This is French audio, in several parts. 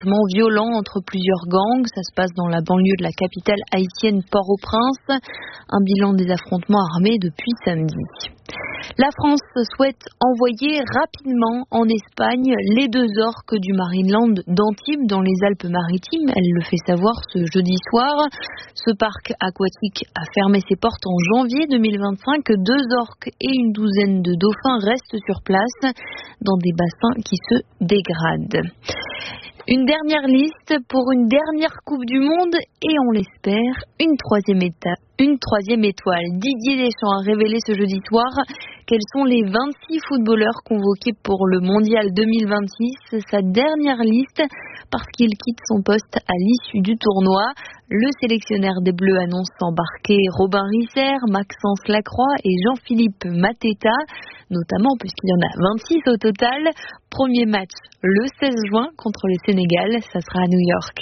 Violent entre plusieurs gangs, ça se passe dans la banlieue de la capitale haïtienne Port-au-Prince. Un bilan des affrontements armés depuis samedi. La France souhaite envoyer rapidement en Espagne les 2 orques du Marineland d'Antibes dans les Alpes-Maritimes. Elle le fait savoir ce jeudi soir. Ce parc aquatique a fermé ses portes en janvier 2025. 2 orques et une douzaine de dauphins restent sur place dans des bassins qui se dégradent. Une dernière liste pour une dernière Coupe du Monde et on l'espère, une troisième étoile. Didier Deschamps a révélé ce jeudi soir quels sont les 26 footballeurs convoqués pour le Mondial 2026. Sa dernière liste parce qu'il quitte son poste à l'issue du tournoi. Le sélectionneur des Bleus annonce embarquer Robin Risser, Maxence Lacroix et Jean-Philippe Mateta, notamment puisqu'il y en a 26 au total. Premier match le 16 juin contre le Sénégal, ça sera à New York.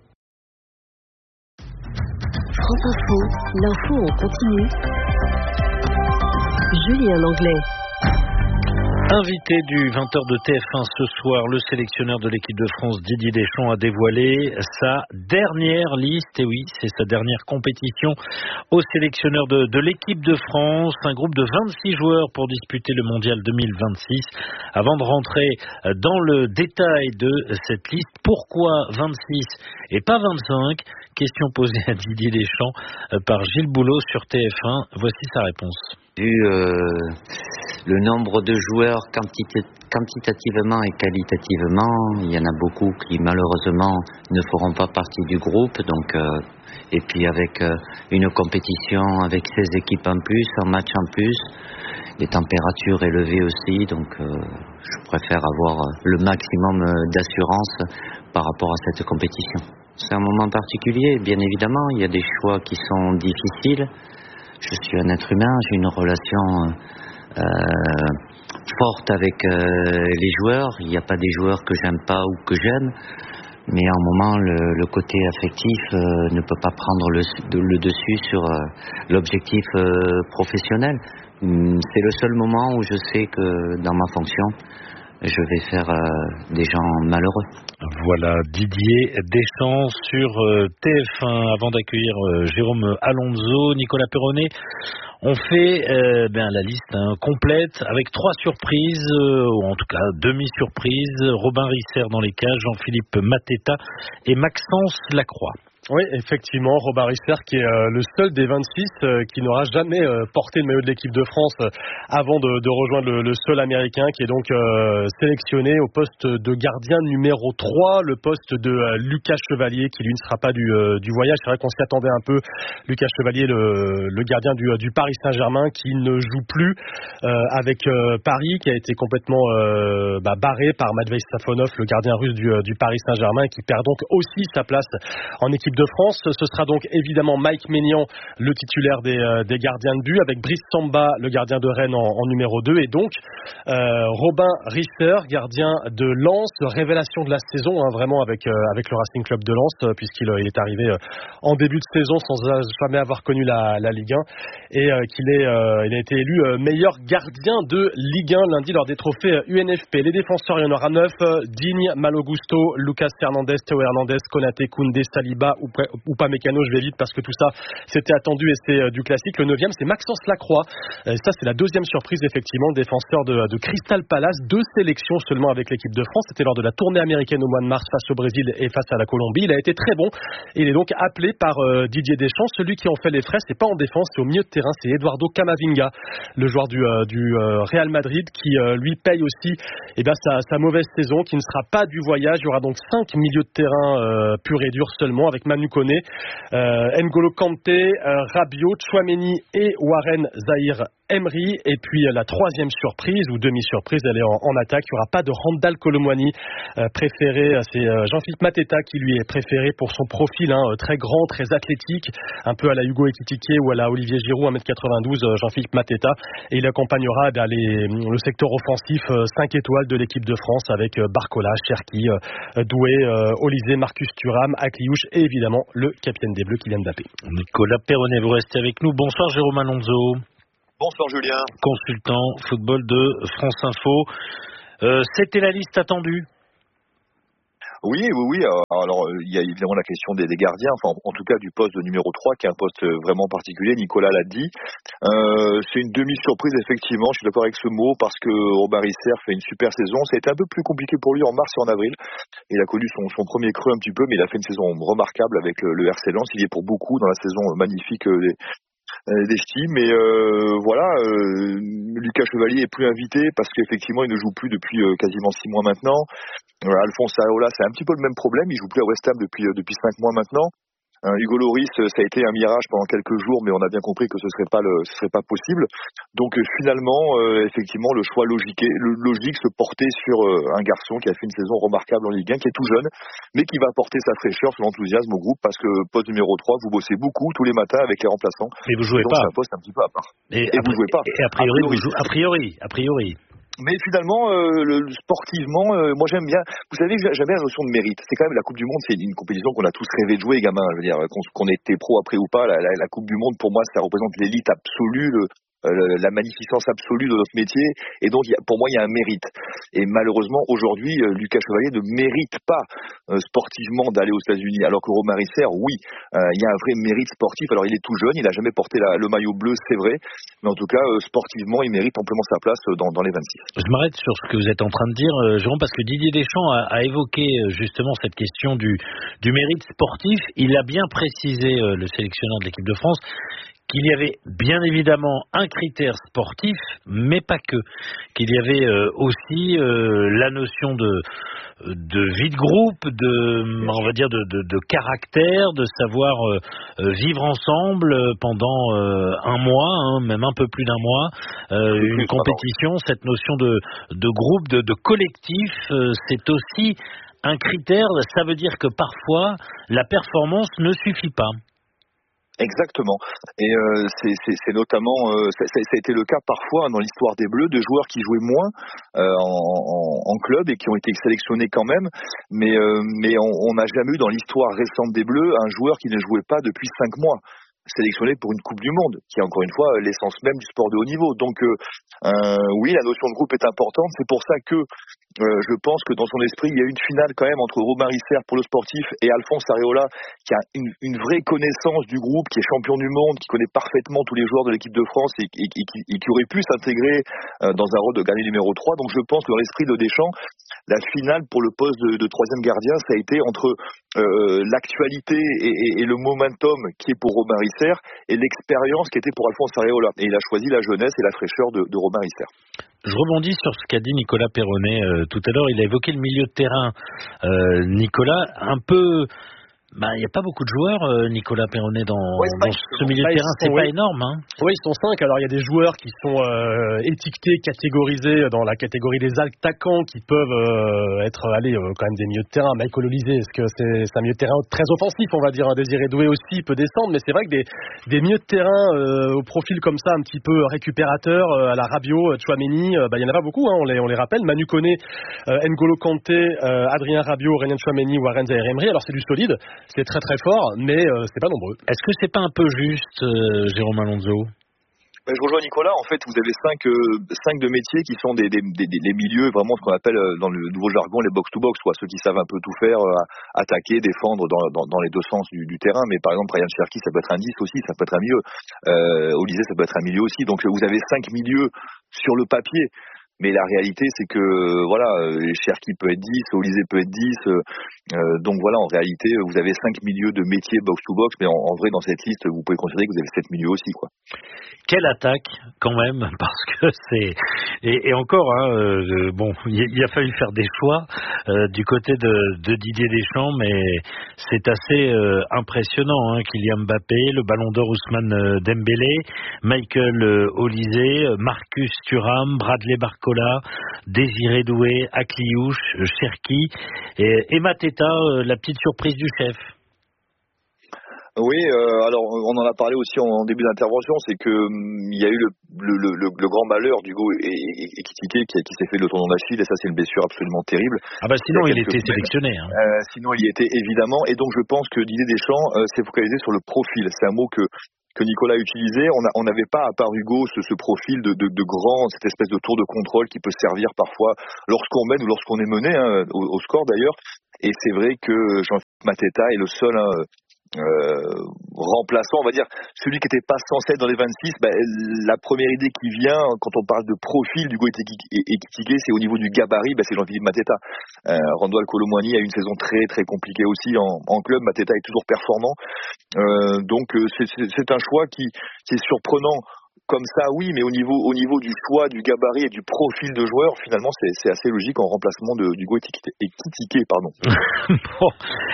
France Info, l'info en continu. Julien Langlais. Invité du 20h de TF1 ce soir, le sélectionneur de l'équipe de France Didier Deschamps a dévoilé sa dernière liste. Et oui, c'est sa dernière compétition au sélectionneur de l'équipe de France. Un groupe de 26 joueurs pour disputer le Mondial 2026. Avant de rentrer dans le détail de cette liste, pourquoi 26 et pas 25 ? Question posée à Didier Deschamps par Gilles Boulot sur TF1. Voici sa réponse. Vu le nombre de joueurs quantitativement et qualitativement, il y en a beaucoup qui malheureusement ne feront pas partie du groupe. Donc, et puis avec une compétition avec 16 équipes en plus, un match en plus, les températures élevées aussi. Donc je préfère avoir le maximum d'assurance par rapport à cette compétition. C'est un moment particulier, bien évidemment. Il y a des choix qui sont difficiles. Je suis un être humain, j'ai une relation forte avec les joueurs. Il n'y a pas des joueurs que j'aime pas ou que j'aime, mais à un moment le côté affectif ne peut pas prendre le dessus sur l'objectif professionnel. C'est le seul moment où je sais que dans ma fonction je vais faire des gens malheureux. Voilà Didier Deschamps sur TF1. Avant d'accueillir Jérôme Alonso, Nicolas Perronnet, on fait la liste complète avec 3 surprises, ou en tout cas demi-surprises. Robin Risser dans les cages, Jean-Philippe Mateta et Maxence Lacroix. Oui, effectivement, Robin Risser qui est le seul des 26 qui n'aura jamais porté le maillot de l'équipe de France avant de rejoindre le sol américain, qui est donc sélectionné au poste de gardien numéro 3, le poste de Lucas Chevalier qui lui ne sera pas du voyage. C'est vrai qu'on s'y attendait un peu. Lucas Chevalier, le gardien du Paris Saint-Germain, qui ne joue plus avec Paris, qui a été complètement barré par Matvei Safonov, le gardien russe du Paris Saint-Germain, qui perd donc aussi sa place en équipe de France. Ce sera donc évidemment Mike Maignan, le titulaire des gardiens de but, avec Brice Samba, le gardien de Rennes en numéro 2, et donc Robin Risser, gardien de Lens, révélation de la saison, vraiment avec le Racing Club de Lens, puisqu'il est arrivé en début de saison sans jamais avoir connu la Ligue 1, et il a été élu meilleur gardien de Ligue 1 lundi lors des trophées UNFP. Les défenseurs, il y en aura 9, Digne, Malo Gusto, Lucas Hernandez, Théo Hernandez, Konaté, Koundé, Saliba ou pas Mécano. Je vais vite parce que tout ça c'était attendu et c'est du classique. Le 9e, c'est Maxence Lacroix. Ça, c'est la 2e surprise, effectivement, le défenseur de Crystal Palace. 2 sélections seulement avec l'équipe de France. C'était lors de la tournée américaine au mois de mars face au Brésil et face à la Colombie. Il a été très bon et il est donc appelé par Didier Deschamps. Celui qui en fait les frais, c'est pas en défense, c'est au milieu de terrain. C'est Eduardo Camavinga, le joueur du Real Madrid, qui lui paye aussi sa mauvaise saison, qui ne sera pas du voyage. Il y aura donc 5 milieux de terrain pur et dur seulement, avec Manu Koné, N'Golo Kanté, Rabiot, Tchouaméni et Warren Zaïre-Emery. Et puis la 3e surprise ou demi-surprise, elle est en attaque. Il n'y aura pas de Randal Kolo Muani préféré. C'est Jean-Philippe Mateta qui lui est préféré pour son profil très grand, très athlétique, un peu à la Hugo Ekitike ou à la Olivier Giroud, 1m92, Jean-Philippe Mateta. Et il accompagnera le secteur offensif 5 étoiles de l'équipe de France avec Barcola, Cherki, Doué, Olysée, Marcus Thuram, Akliouche et évidemment le capitaine des Bleus, Kylian Mbappé. Nicolas Perronnet, vous restez avec nous. Bonsoir Jérôme Alonso. Bonsoir Julien. Consultant football de France Info. C'était la liste attendue. Oui. Alors, il y a évidemment la question des gardiens, enfin, en tout cas du poste de numéro 3, qui est un poste vraiment particulier. Nicolas l'a dit. C'est une demi-surprise, effectivement. Je suis d'accord avec ce mot, parce que Robin Risser fait une super saison. Ça a été un peu plus compliqué pour lui en mars et en avril. Il a connu son premier creux un petit peu, mais il a fait une saison remarquable avec le RC Lens. Il y est pour beaucoup dans la saison magnifique des Ch'tis, mais voilà, Lucas Chevalier est plus invité parce qu'effectivement il ne joue plus depuis quasiment 6 mois maintenant. Alphonse Areola, c'est un petit peu le même problème, il joue plus à West Ham depuis 5 mois maintenant. Hugo Lloris, ça a été un mirage pendant quelques jours, mais on a bien compris que ce serait pas possible. Donc finalement, effectivement, le choix logique se portait sur un garçon qui a fait une saison remarquable en Ligue 1, qui est tout jeune, mais qui va apporter sa fraîcheur, son enthousiasme au groupe, parce que poste numéro 3, vous bossez beaucoup tous les matins avec les remplaçants. Mais vous jouez pas. C'est un poste un petit peu à part. Et vous jouez pas. Et a priori. Mais finalement, sportivement, moi j'aime bien. Vous savez, j'aime bien la notion de mérite. C'est quand même la Coupe du Monde, c'est une compétition qu'on a tous rêvé de jouer, gamins. Je veux dire, qu'on ait été pro après ou pas, la Coupe du Monde pour moi, ça représente l'élite absolue, la magnificence absolue de notre métier. Et donc, pour moi, il y a un mérite. Et malheureusement, aujourd'hui, Lucas Chevalier ne mérite pas sportivement d'aller aux États-Unis, alors que Robin Risser, oui, il y a un vrai mérite sportif. Alors, il est tout jeune, il n'a jamais porté le maillot bleu, c'est vrai, mais en tout cas, sportivement, il mérite amplement sa place dans les 26. Je m'arrête sur ce que vous êtes en train de dire, Jérôme, parce que Didier Deschamps a évoqué justement cette question du mérite sportif. Il a bien précisé, le sélectionneur de l'équipe de France, qu'il y avait bien évidemment un critère sportif, mais pas que. Qu'il y avait aussi la notion de vie de groupe, on va dire de caractère, de savoir vivre ensemble pendant un mois, même un peu plus d'un mois, une compétition, cette notion de groupe, de collectif, c'est aussi un critère. Ça veut dire que parfois la performance ne suffit pas. Exactement. Et c'est notamment, ça a été le cas parfois dans l'histoire des Bleus, de joueurs qui jouaient moins en club et qui ont été sélectionnés quand même, mais on n'a jamais eu dans l'histoire récente des Bleus un joueur qui ne jouait pas depuis 5 mois, sélectionné pour une Coupe du Monde, qui est encore une fois l'essence même du sport de haut niveau. Donc oui, la notion de groupe est importante. C'est pour ça que je pense que dans son esprit, il y a une finale quand même entre Robin Risser pour le sportif et Alphonse Areola, qui a une vraie connaissance du groupe, qui est champion du monde, qui connaît parfaitement tous les joueurs de l'équipe de France et qui aurait pu s'intégrer dans un rôle de gardien numéro 3. Donc je pense que dans l'esprit de Deschamps, la finale pour le poste de troisième gardien, ça a été entre l'actualité et le momentum qui est pour Robin Risser et l'expérience qui était pour Alphonse Areola. Et il a choisi la jeunesse et la fraîcheur de Robin Risser. Je rebondis sur ce qu'a dit Nicolas Perronnet tout à l'heure. Il a évoqué le milieu de terrain. Nicolas, un peu... il n'y a pas beaucoup de joueurs, Nicolas Perronnet, dans ce milieu de terrain. C'est pas énorme. Hein. Oui, ils sont 5. Alors, il y a des joueurs qui sont étiquetés, catégorisés dans la catégorie des attaquants qui peuvent être quand même des milieux de terrain. Michael Olysée, est-ce que c'est un milieu de terrain très offensif, on va dire. Désiré Doué aussi peut descendre, mais c'est vrai que des milieux de terrain au profil comme ça, un petit peu récupérateur, à la Rabiot, Tchouaméni, il y en a pas beaucoup, hein, on les rappelle. Manu Koné, N'Golo Kanté, Adrien Rabiot, Renan Tchouaméni, Warren Zaïre-Emery. Alors, c'est du solide. C'est très très fort, mais c'est pas nombreux. Est-ce que c'est pas un peu juste, Jérôme Alonso? Je rejoins Nicolas. En fait, vous avez 5 de métiers qui sont des milieux, vraiment ce qu'on appelle dans le nouveau jargon les box-to-box, quoi. Ceux qui savent un peu tout faire, attaquer, défendre dans les deux sens du terrain. Mais par exemple, Ryan Cherki, ça peut être un 10 aussi, ça peut être un milieu. Olysée, ça peut être un milieu aussi. Donc vous avez 5 milieux sur le papier. Mais la réalité, c'est que voilà, Cherki peut être 10, Olysée peut être 10. Donc voilà, en réalité, vous avez 5 milieux de métiers box-to-box, mais en vrai, dans cette liste, vous pouvez considérer que vous avez 7 milieux aussi, quoi. Quelle attaque, quand même, parce que c'est... Et encore, il a fallu faire des choix du côté de Didier Deschamps, mais c'est assez impressionnant. Kylian Mbappé, le Ballon d'Or Ousmane Dembélé, Michael Olysée, Marcus Thuram, Bradley Barcola, Désiré Doué, Akliouche, Cherki et Mateta, la petite surprise du chef. Oui, alors on en a parlé aussi en début d'intervention, c'est que il y a eu le grand malheur d'Hugo Ekitike qui s'est fait le tendon d'Achille, et ça c'est une blessure absolument terrible. Sinon il était sélectionné. Sinon il y était évidemment, et donc je pense que Didier Deschamps s'est focalisé sur le profil. C'est un mot que que Nicolas a utilisé. On n'avait pas, à part Hugo, ce profil de grand, cette espèce de tour de contrôle qui peut servir parfois lorsqu'on mène ou lorsqu'on est mené, au score d'ailleurs. Et c'est vrai que Jean-Philippe Mateta est le seul remplaçant, on va dire, celui qui n'était pas censé être dans les 26. La première idée qui vient quand on parle de profil d'Hugo Ekitike, c'est au niveau du gabarit, c'est Jean-Philippe Mateta. Randall Kolo Muani a une saison très très compliquée aussi en club. Mateta est toujours performant, donc c'est un choix qui est surprenant. Comme ça, oui, mais au niveau du choix, du gabarit et du profil de joueur, finalement, c'est assez logique en remplacement d'Hugo Ekitike, pardon. Bon,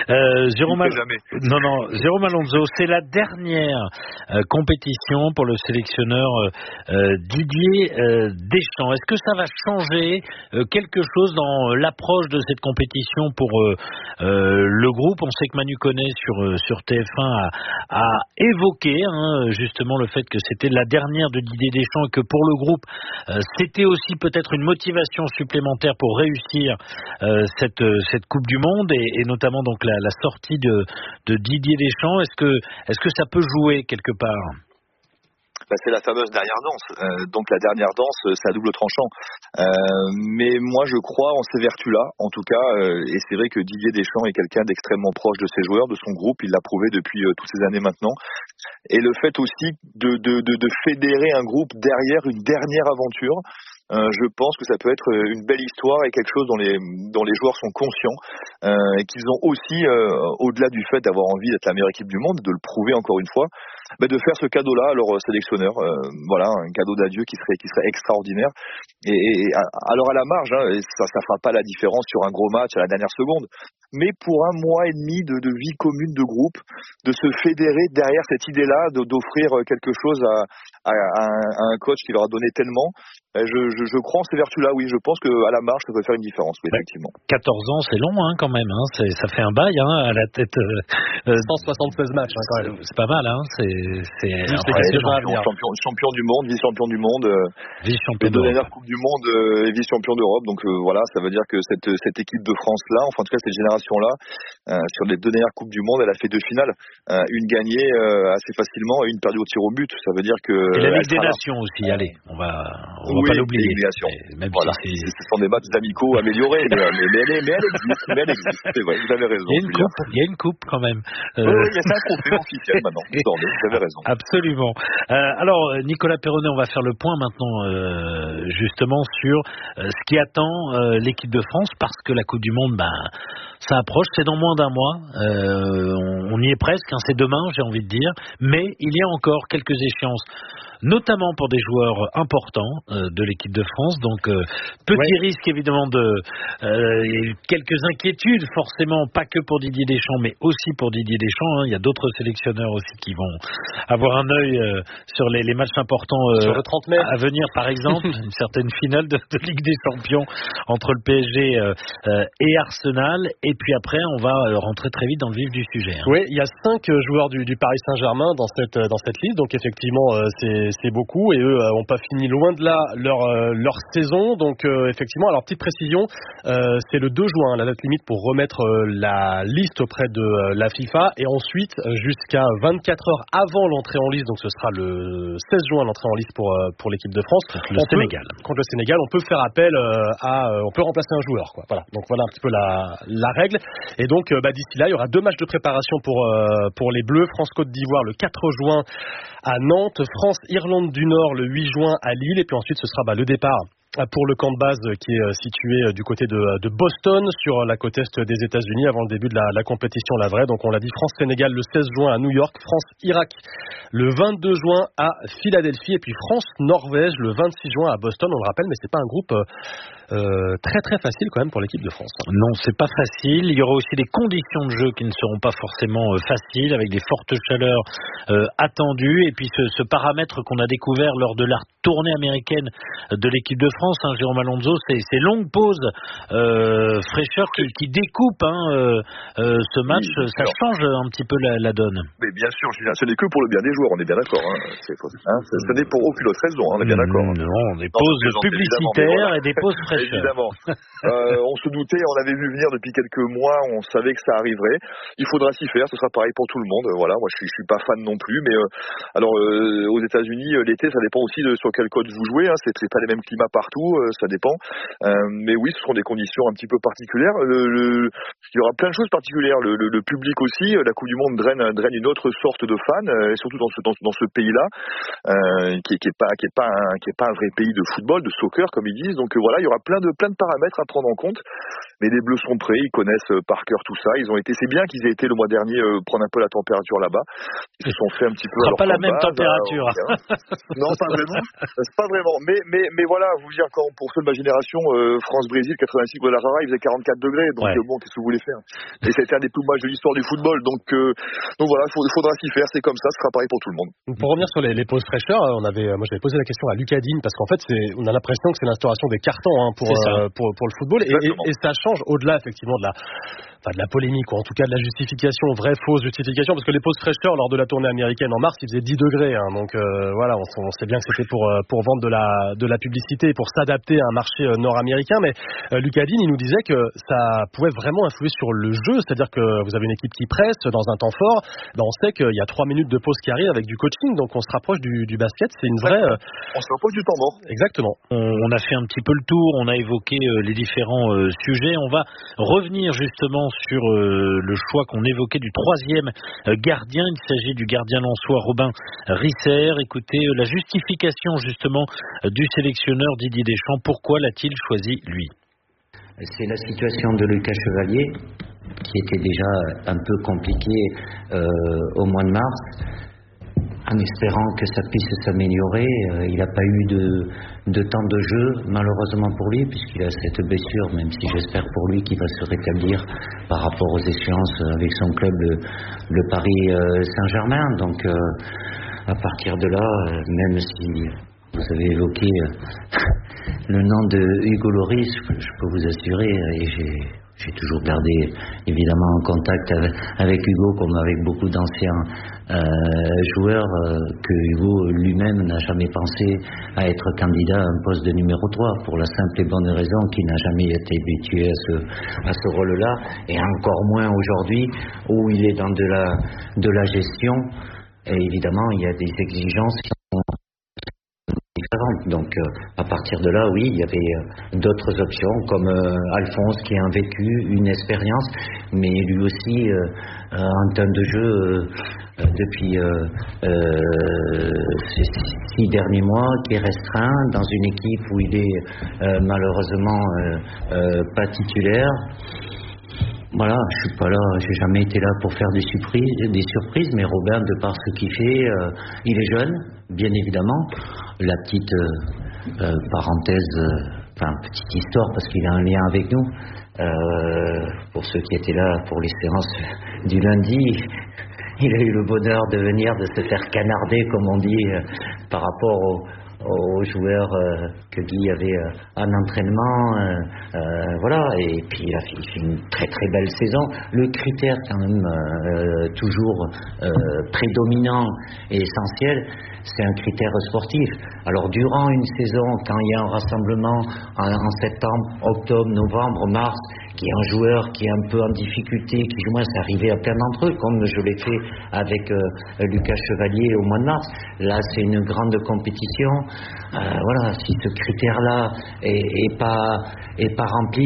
Jérôme Alonso, c'est la dernière compétition pour le sélectionneur Didier Deschamps. Est-ce que ça va changer quelque chose dans l'approche de cette compétition pour le groupe? On sait que Manu Koné sur TF1 a évoqué justement le fait que c'était la dernière de Didier Deschamps et que pour le groupe c'était aussi peut-être une motivation supplémentaire pour réussir cette Coupe du Monde et notamment donc la sortie de Didier Deschamps. Est-ce que ça peut jouer quelque part? C'est la fameuse dernière danse. Donc la dernière danse, c'est à double tranchant. Mais moi, je crois en ces vertus-là, en tout cas. Et c'est vrai que Didier Deschamps est quelqu'un d'extrêmement proche de ses joueurs, de son groupe. Il l'a prouvé depuis toutes ces années maintenant. Et le fait aussi de fédérer un groupe derrière une dernière aventure, je pense que ça peut être une belle histoire et quelque chose dont les joueurs sont conscients et qu'ils ont aussi, au-delà du fait d'avoir envie d'être la meilleure équipe du monde, de le prouver encore une fois, de faire ce cadeau-là à leur sélectionneur. Voilà, un cadeau d'adieu qui serait extraordinaire. Et alors à la marge, ça fera pas la différence sur un gros match à la dernière seconde. Mais pour un mois et demi de vie commune de groupe, de se fédérer derrière cette idée-là, d'offrir quelque chose à un coach qui leur a donné tellement, je crois en ces vertus-là, oui. Je pense qu'à la marge, ça peut faire une différence, oui, effectivement. 14 ans, c'est long quand même. Ça fait un bail à la tête. 176 matchs quand même. C'est pas mal. Champion du monde, vice-champion du monde, vice-champion de dernière Coupe du Monde et vice-champion d'Europe. Donc voilà, ça veut dire que cette équipe de France-là, enfin en tout cas cette génération-là, sur les 2 dernières Coupes du Monde, elle a fait 2 finales. Une gagnée assez facilement et une perdue au tir au but. Ça veut dire que... Et la Ligue des Nations aussi, allez, on va pas l'oublier. Même voilà, ce sont des matchs amicaux améliorés, mais elle existe. C'est vrai, vous avez raison. Il y a une coupe quand même. Oui, il y a un trophée officiel maintenant. Vous avez raison. Absolument. Alors, Nicolas Perronnet, on va faire le point maintenant justement sur ce qui attend l'équipe de France, parce que la Coupe du Monde, ça approche, c'est dans moins d'un mois. On y est presque, c'est demain, j'ai envie de dire. Mais il y a encore quelques échéances, notamment pour des joueurs importants de l'équipe de France. Donc, petit risque évidemment quelques inquiétudes, forcément, pas que pour Didier Deschamps, mais aussi pour Didier Deschamps. Il y a d'autres sélectionneurs aussi qui vont avoir un œil sur les matchs importants sur le 30 mai à venir, par exemple, une certaine finale de Ligue des Champions entre le PSG et Arsenal. Et puis après, on va rentrer très vite dans le vif du sujet. Oui, il y a 5 joueurs du Paris Saint-Germain dans cette liste, donc effectivement, c'est beaucoup, et eux n'ont pas fini loin de là leur saison. Donc effectivement, alors petite précision, c'est le 2 juin la date limite pour remettre la liste auprès de la FIFA, et ensuite jusqu'à 24 heures avant l'entrée en liste, donc ce sera le 16 juin l'entrée en liste pour l'équipe de France contre le Sénégal, on peut faire appel on peut remplacer un joueur, quoi. Voilà, donc voilà un petit peu la règle. Et donc d'ici là, il y aura 2 matchs de préparation pour les Bleus. France-Côte d'Ivoire le 4 juin à Nantes, France-Irlande du Nord le 8 juin à Lille, et puis ensuite ce sera le départ pour le camp de base qui est situé du côté de Boston, sur la côte est des États-Unis, avant le début de la compétition, la vraie. Donc on l'a dit, France-Sénégal le 16 juin à New York, France-Irak le 22 juin à Philadelphie, et puis France-Norvège le 26 juin à Boston. On le rappelle, mais c'est pas un groupe très très facile quand même pour l'équipe de France. Non, c'est pas facile. Il y aura aussi des conditions de jeu qui ne seront pas forcément faciles, avec des fortes chaleurs attendues, et puis ce paramètre qu'on a découvert lors de la tournée américaine de l'équipe de France, Jérôme Alonso, ces longues pauses fraîcheur qui découpent ce match, ça change un petit peu la donne. Mais bien sûr, Julien, ce n'est que pour le bien des joueurs, on est bien d'accord. Ce n'est pour aucune autre raison, on est bien d'accord. Non, des pauses publicitaires et des pauses fraîcheur. Évidemment. On se doutait, on avait vu venir depuis quelques mois, on savait que ça arriverait. Il faudra s'y faire, ce sera pareil pour tout le monde. Voilà, moi je suis pas fan non plus, mais aux États-Unis, l'été, ça dépend aussi de sur quel côte vous jouez. Hein. C'est pas les mêmes climats partout, ça dépend. Mais oui, ce seront des conditions un petit peu particulières. Il y aura plein de choses particulières. Le public aussi, la Coupe du Monde draine une autre sorte de fans, et surtout dans ce pays-là, qui est pas un vrai pays de football, de soccer comme ils disent. Donc voilà, il y aura plein de paramètres à prendre en compte. Mais les Bleus sont prêts, ils connaissent par cœur tout ça. C'est bien qu'ils aient été le mois dernier prendre un peu la température là-bas. Ils se sont fait un petit peu. Pas la même température. Non, pas vraiment. C'est pas vraiment. Mais voilà, vous dire quand pour ceux de ma génération, France-Brésil 86 Guadalajara, il faisait 44 degrés. Donc bon, qu'est-ce que vous voulez faire? Et c'était un des plus beaux matchs de l'histoire du football. Donc voilà, il faudra s'y faire. C'est comme ça, ce sera pareil pour tout le monde. Pour revenir sur les pauses fraîcheurs, moi j'avais posé la question à Lucas Digne parce qu'en fait on a l'impression que c'est l'instauration des cartons pour le football et ça change au-delà effectivement de la polémique ou en tout cas de la justification, vraie fausse justification, parce que les pauses fraîcheurs lors de la tournée américaine en mars, il faisait 10 degrés, hein, donc voilà, on sait bien que c'était pour vendre de la publicité et pour s'adapter à un marché nord-américain, mais Lucas Digne, il nous disait que ça pouvait vraiment influer sur le jeu, c'est-à-dire que vous avez une équipe qui presse dans un temps fort, on sait qu'il y a 3 minutes de pause qui arrivent avec du coaching, donc on se rapproche du basket, c'est une vraie... On se rapproche du temps mort. Exactement. On a fait un petit peu le tour, on a évoqué les différents sujets, on va revenir justement sur le choix qu'on évoquait du 3e gardien. Il s'agit du gardien lensois Robin Risser. Écoutez la justification justement du sélectionneur Didier Deschamps. Pourquoi l'a-t-il choisi lui? C'est la situation de Lucas Chevalier qui était déjà un peu compliquée au mois de mars. En espérant que ça puisse s'améliorer, il n'a pas eu de temps de jeu, malheureusement pour lui, puisqu'il a cette blessure, même si j'espère pour lui qu'il va se rétablir par rapport aux échéances avec son club, le Paris Saint-Germain. Donc, à partir de là, même si vous avez évoqué le nom de Hugo Lloris, je peux vous assurer, et j'ai toujours gardé évidemment en contact avec Hugo comme avec beaucoup d'anciens joueurs, que Hugo lui-même n'a jamais pensé à être candidat à un poste de numéro 3 pour la simple et bonne raison qu'il n'a jamais été habitué à ce rôle-là, et encore moins aujourd'hui où il est dans de la gestion, et évidemment il y a des exigences qui sont différentes. Donc à partir de là, oui, il y avait d'autres options comme Alphonse qui a un vécu, une expérience, mais lui aussi en termes de jeu depuis ces 6 derniers mois, qui est restreint dans une équipe où il est malheureusement pas titulaire. Voilà, je suis pas là, j'ai jamais été là pour faire des surprises, mais Robin, de par ce qu'il fait, il est jeune, bien évidemment. La petite parenthèse, petite histoire, parce qu'il a un lien avec nous. Pour ceux qui étaient là pour les séances du lundi, il a eu le bonheur de venir, de se faire canarder, comme on dit, par rapport aux joueurs que Guy avait en entraînement, voilà, et puis il a fait une très très belle saison. Le critère quand même toujours prédominant et essentiel, c'est un critère sportif. Alors durant une saison, quand il y a un rassemblement en septembre, octobre, novembre, mars, qui est un joueur qui est un peu en difficulté, qui du moins c'est arrivé à plein d'entre eux, comme je l'ai fait avec Lucas Chevalier au mois de mars. Là, c'est une grande compétition. Voilà, si ce critère-là est pas rempli,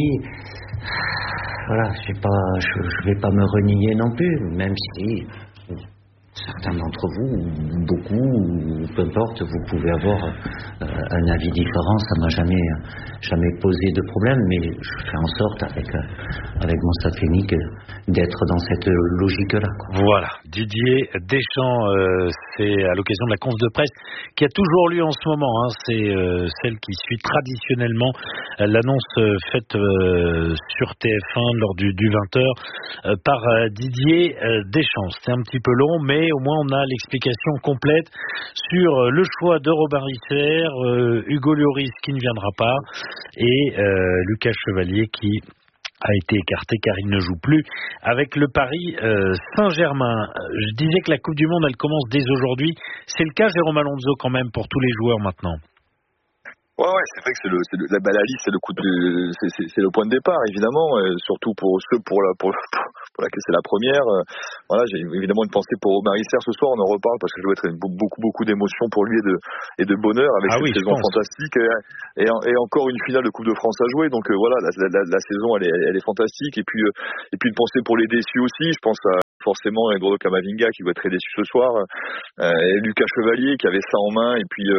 voilà, je vais pas me renier non plus, même si certains d'entre vous, beaucoup, peu importe, vous pouvez avoir un avis différent. Ça m'a jamais posé de problème, mais je fais en sorte avec mon staff clinique d'être dans cette logique-là. Voilà, Didier Deschamps, c'est à l'occasion de la conférence de presse qui a toujours lieu en ce moment. Hein, c'est celle qui suit traditionnellement l'annonce faite sur TF1 lors du 20h par Didier Deschamps. C'était un petit peu long, mais au moins on a l'explication complète sur le choix de Robin Risser, Hugo Lloris qui ne viendra pas et Lucas Chevalier qui a été écarté car il ne joue plus avec le Paris Saint-Germain. Je disais que la Coupe du Monde elle commence dès aujourd'hui. C'est le cas, Jérôme Alonso, quand même pour tous les joueurs maintenant. Ouais, c'est vrai que la liste, c'est le coup c'est le point de départ, évidemment, surtout pour ceux pour laquelle c'est la première. Voilà, j'ai évidemment une pensée pour Omar Isser ce soir, on en reparle parce que je dois être beaucoup d'émotions pour lui et de bonheur avec cette saison fantastique et encore une finale de Coupe de France à jouer. Donc voilà, la saison elle est fantastique et puis une pensée pour les déçus aussi. Je pense à forcément Eduardo Camavinga qui va être très déçu ce soir, et Lucas Chevalier qui avait ça en main et puis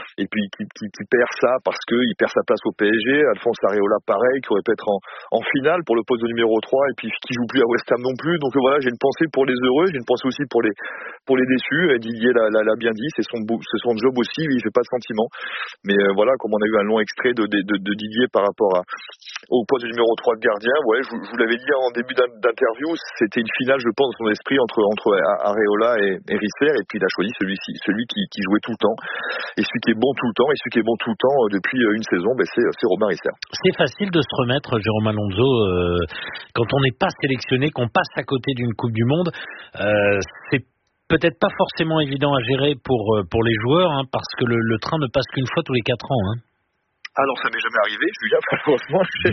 qui perd ça parce que il perd sa place au PSG. Alphonse Areola pareil, qui aurait pu être en finale pour le poste de numéro 3 et puis qui joue plus à West Ham non plus. Donc voilà, j'ai une pensée pour les heureux, j'ai une pensée aussi pour les déçus. Et Didier l'a bien dit, c'est son job aussi, il fait pas de sentiment. Mais voilà, comme on a eu un long extrait de Didier par rapport au poste de numéro 3 de gardien, ouais, je vous l'avais dit en début d'interview, c'était une finale, je pense, dans son esprit entre Areola et Risser, et puis il a choisi celui qui jouait tout le temps, et celui qui est bon tout le temps, et celui qui est bon tout le temps depuis une saison, c'est Robin Risser. C'est facile de se remettre, Jérôme Alonso, quand on n'est pas sélectionné, qu'on passe à côté d'une Coupe du Monde, c'est peut-être pas forcément évident à gérer pour les joueurs, hein, parce que le train ne passe qu'une fois tous les 4 ans. Hein. Alors ça m'est jamais arrivé, Julien, franchement, j'ai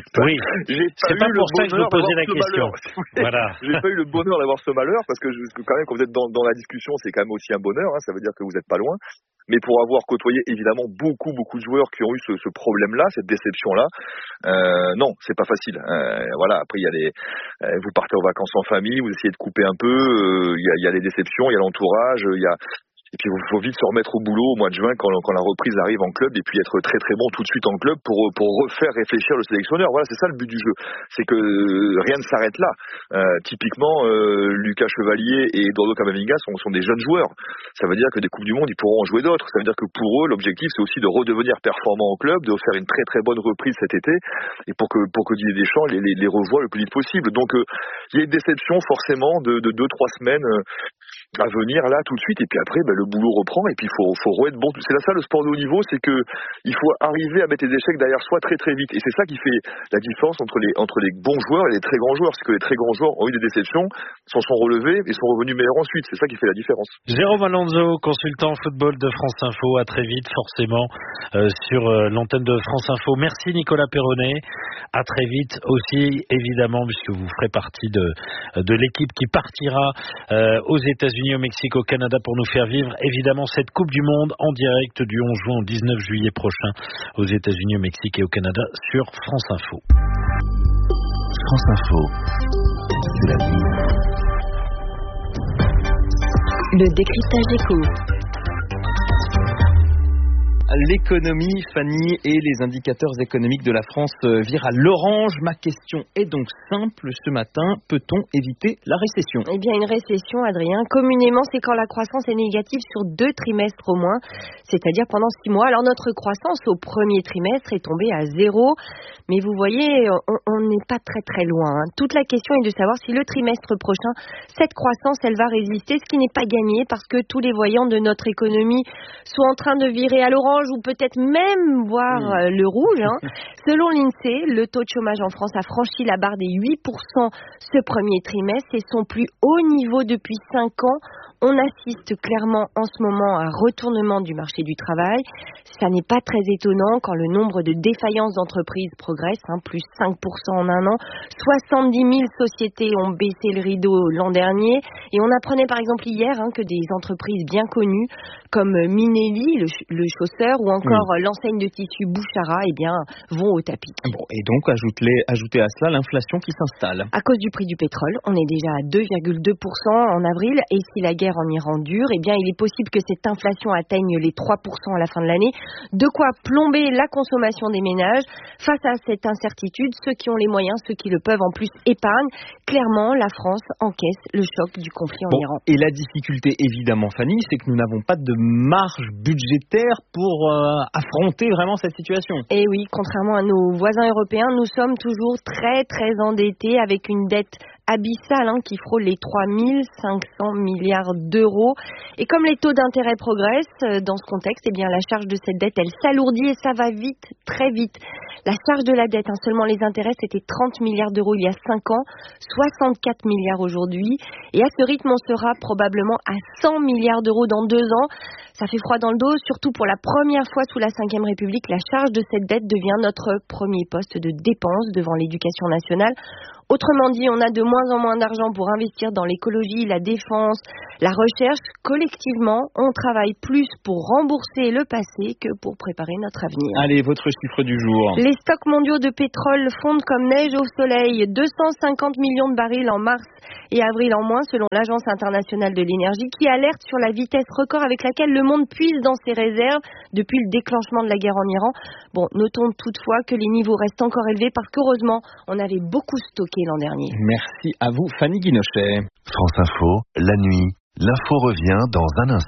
pas pour ça que je vous posais la question. Voilà. J'ai pas eu le bonheur d'avoir ce malheur, parce que quand même, quand vous êtes dans la discussion, c'est quand même aussi un bonheur, hein, ça veut dire que vous n'êtes pas loin. Mais pour avoir côtoyé évidemment beaucoup de joueurs qui ont eu ce problème-là, cette déception-là, non, c'est pas facile. Voilà, après il y a vous partez en vacances en famille, vous essayez de couper un peu, il y a les déceptions, il y a l'entourage, et puis il faut vite se remettre au boulot au mois de juin quand la reprise arrive en club, et puis être très très bon tout de suite en club pour refaire réfléchir le sélectionneur. Voilà, c'est ça le but du jeu. C'est que rien ne s'arrête là. Typiquement, Lucas Chevalier et Eduardo Camavinga sont des jeunes joueurs. Ça veut dire que des Coupes du Monde, ils pourront en jouer d'autres. Ça veut dire que pour eux, l'objectif, c'est aussi de redevenir performant au club, de faire une très très bonne reprise cet été, et pour que Didier Deschamps les revoie le plus vite possible. Donc il y a une déception forcément de 2-3 semaines à venir là tout de suite, et puis après le boulot reprend, et puis il faut être bon. C'est là ça le sport de haut niveau, c'est que il faut arriver à mettre les échecs derrière soi très très vite, et c'est ça qui fait la différence entre les bons joueurs et les très grands joueurs. C'est que les très grands joueurs ont eu des déceptions, s'en sont relevés et sont revenus meilleurs ensuite. C'est ça qui fait la différence. Jérôme Alonso, consultant football de France Info, à très vite forcément sur l'antenne de France Info. Merci Nicolas Perronnet, à très vite aussi évidemment, puisque vous ferez partie de l'équipe qui partira aux États-Unis, au Mexique, au Canada pour nous faire vivre évidemment cette Coupe du Monde en direct du 11 juin au 19 juillet prochain aux États-Unis, au Mexique et au Canada sur France Info. France Info, c'est la vie. Le décryptage éco. L'économie, Fanny, et les indicateurs économiques de la France virent à l'orange. Ma question est donc simple ce matin. Peut-on éviter la récession ? Eh bien, une récession, Adrien, communément, c'est quand la croissance est négative sur 2 trimestres au moins, c'est-à-dire pendant 6 mois. Alors, notre croissance au premier trimestre est tombée à 0. Mais vous voyez, on n'est pas très très loin. Hein. Toute la question est de savoir si le trimestre prochain, cette croissance, elle va résister, ce qui n'est pas gagné parce que tous les voyants de notre économie sont en train de virer à l'orange ou peut-être même voir le rouge. Hein. Selon l'INSEE, le taux de chômage en France a franchi la barre des 8% ce premier trimestre. C'est son plus haut niveau depuis 5 ans. On assiste clairement en ce moment à un retournement du marché du travail. Ça n'est pas très étonnant quand le nombre de défaillances d'entreprises progresse, hein, plus 5% en un an. 70 000 sociétés ont baissé le rideau l'an dernier. Et on apprenait par exemple hier que des entreprises bien connues comme Minelli, le chausseur, ou encore l'enseigne de tissu Bouchara, vont au tapis. Bon, et donc, ajoutez à cela l'inflation qui s'installe. À cause du prix du pétrole, on est déjà à 2,2% en avril. Et si la guerre en Iran dure, il est possible que cette inflation atteigne les 3% à la fin de l'année. De quoi plomber la consommation des ménages. Face à cette incertitude, ceux qui ont les moyens, ceux qui le peuvent en plus épargnent. Clairement, la France encaisse le choc du conflit en Iran. Et la difficulté, évidemment, Fanny, c'est que nous n'avons pas de marge budgétaire pour affronter vraiment cette situation. Et oui, contrairement à nos voisins européens, nous sommes toujours très très endettés avec une dette abyssale qui frôle les 3 500 milliards d'euros. Et comme les taux d'intérêt progressent dans ce contexte, la charge de cette dette, elle s'alourdit et ça va vite, très vite. La charge de la dette, seulement les intérêts, c'était 30 milliards d'euros il y a 5 ans, 64 milliards aujourd'hui. Et à ce rythme, on sera probablement à 100 milliards d'euros dans 2 ans. Ça fait froid dans le dos, surtout pour la première fois sous la Ve République, la charge de cette dette devient notre premier poste de dépense devant l'éducation nationale. Autrement dit, on a de moins en moins d'argent pour investir dans l'écologie, la défense, la recherche. Collectivement, on travaille plus pour rembourser le passé que pour préparer notre avenir. Allez, votre chiffre du jour. Les stocks mondiaux de pétrole fondent comme neige au soleil. 250 millions de barils en mars et avril en moins, selon l'Agence internationale de l'énergie, qui alerte sur la vitesse record avec laquelle le monde puise dans ses réserves depuis le déclenchement de la guerre en Iran. Bon, notons toutefois que les niveaux restent encore élevés parce qu'heureusement, on avait beaucoup stocké l'an dernier. Merci à vous, Fanny Guinochet. France Info, la nuit, l'info revient dans un instant.